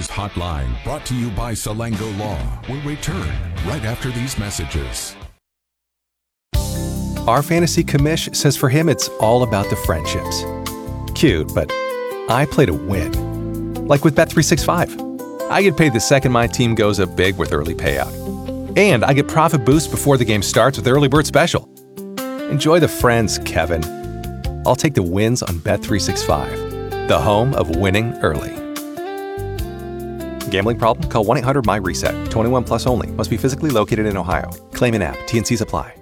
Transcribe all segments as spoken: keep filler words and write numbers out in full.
News Hotline, brought to you by Salango Law, will return right after these messages. Our fantasy commish says for him it's all about the friendships. Cute, but I play to win. Like with Bet three sixty-five. I get paid the second my team goes up big with early payout. And I get profit boost before the game starts with Early Bird Special. Enjoy the friends, Kevin. I'll take the wins on Bet three sixty-five, the home of winning early. Gambling problem? Call one eight hundred M Y reset. twenty-one plus only. Must be physically located in Ohio. Claim in app. T N Cs apply.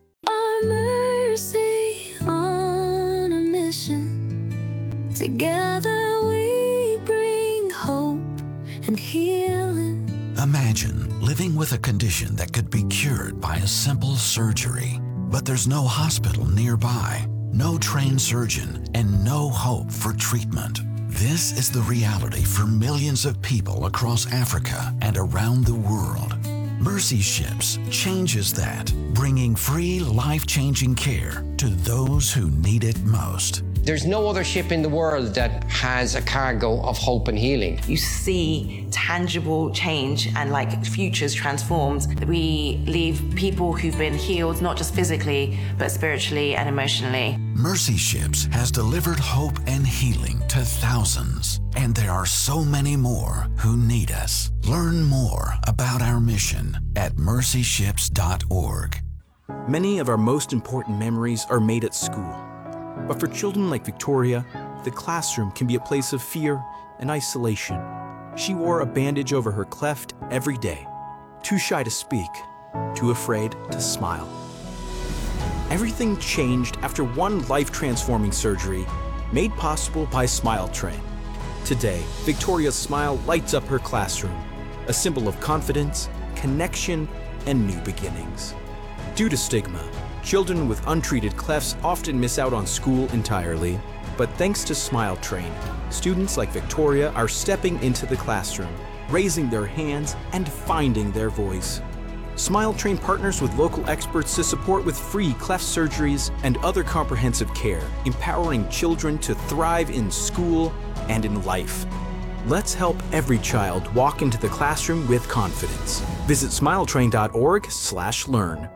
Mercy on a mission. Together we bring hope and healing. Imagine living with a condition that could be cured by a simple surgery. But there's no hospital nearby, no trained surgeon, and no hope for treatment. This is the reality for millions of people across Africa and around the world. Mercy Ships changes that, bringing free, life-changing care to those who need it most. There's no other ship in the world that has a cargo of hope and healing. You see tangible change and like futures transformed. We leave people who've been healed, not just physically, but spiritually and emotionally. Mercy Ships has delivered hope and healing to thousands, and there are so many more who need us. Learn more about our mission at mercy ships dot org. Many of our most important memories are made at school. But for children like Victoria, the classroom can be a place of fear and isolation. She wore a bandage over her cleft every day, too shy to speak, too afraid to smile. Everything changed after one life-transforming surgery made possible by Smile Train. Today, Victoria's smile lights up her classroom, a symbol of confidence, connection, and new beginnings. Due to stigma, children with untreated clefts often miss out on school entirely, but thanks to Smile Train, students like Victoria are stepping into the classroom, raising their hands and finding their voice. Smile Train partners with local experts to support with free cleft surgeries and other comprehensive care, empowering children to thrive in school and in life. Let's help every child walk into the classroom with confidence. Visit smile train dot org slash learn.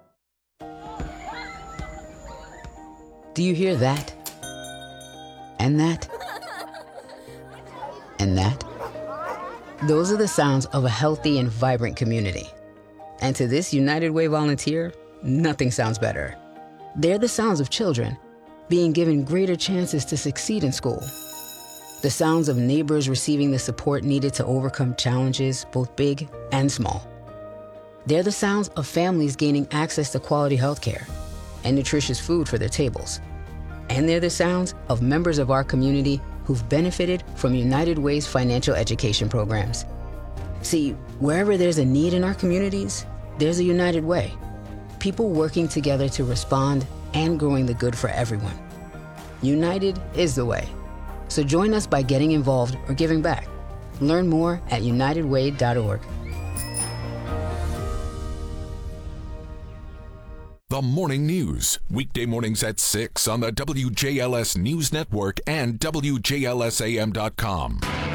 Do you hear that? And that? And that? Those are the sounds of a healthy and vibrant community. And to this United Way volunteer, nothing sounds better. They're the sounds of children being given greater chances to succeed in school. The sounds of neighbors receiving the support needed to overcome challenges, both big and small. They're the sounds of families gaining access to quality healthcare and nutritious food for their tables. And they're the sounds of members of our community who've benefited from United Way's financial education programs. See, wherever there's a need in our communities, there's a United Way. People working together to respond and growing the good for everyone. United is the way. So join us by getting involved or giving back. Learn more at united way dot org. The Morning News, weekday mornings at six on the W J L S News Network and W J L S A M dot com.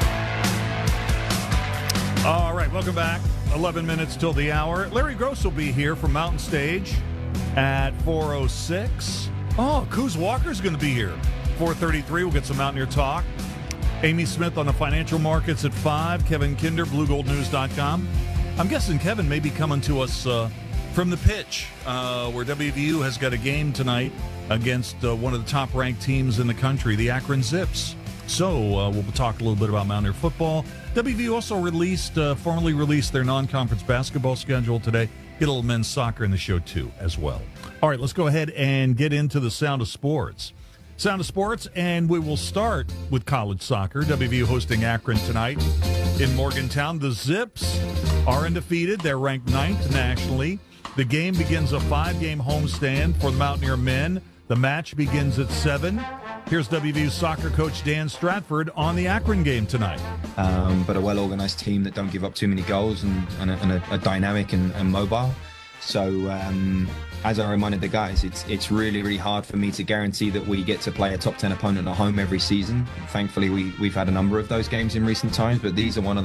All right, welcome back. eleven minutes till the hour. Larry Gross will be here from Mountain Stage at four oh six. Oh, Kuz Walker's going to be here. four thirty-three, we'll get some Mountaineer talk. Amy Smith on the financial markets at five. Kevin Kinder, blue gold news dot com. I'm guessing Kevin may be coming to us uh, from the pitch, uh, where W V U has got a game tonight against uh, one of the top-ranked teams in the country, the Akron Zips. So uh, we'll talk a little bit about Mountaineer football. W V U also released, uh, formally released their non-conference basketball schedule today. Get a little men's soccer in the show, too, as well. All right, let's go ahead and get into the Sound of Sports. Sound of Sports, and we will start with college soccer. W V U hosting Akron tonight in Morgantown. The Zips are undefeated. They're ranked ninth nationally. The game begins a five-game homestand for the Mountaineer men. The match begins at seven. Here's W V U soccer coach Dan Stratford on the Akron game tonight. Um, but a well-organized team that don't give up too many goals and, and, a, and a, a dynamic and, and mobile. So um, as I reminded the guys, it's it's really, really hard for me to guarantee that we get to play a top ten opponent at home every season. Thankfully, we, we've had a number of those games in recent times, but these are one of